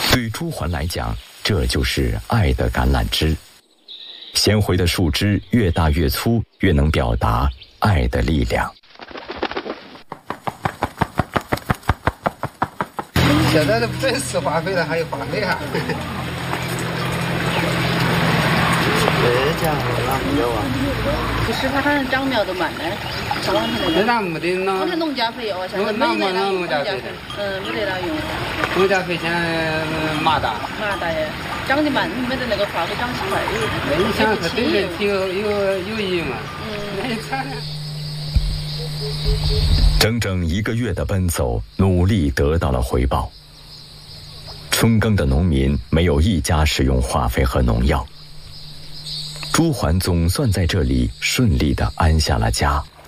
对朱鹮来讲，这就是爱的橄榄枝。纤回的树枝越大越粗，越能表达爱的力量。 现在都不准施化肥了，还有化肥啊？ 这样哪没有啊？ 不是，它好像长苗都慢呢。像往前那个。 那没得那。 我看农家肥哦，现在没得那农家肥。没得那用。 农家肥现在麻大。 麻大耶，长得慢，没得那个化肥长得快。 那你想它对人体有益嘛？那也差。 整整1个月的奔走，努力得到了回报。春耕的农民没有一家使用化肥和农药。朱鹮总算在这里顺利地安下了家。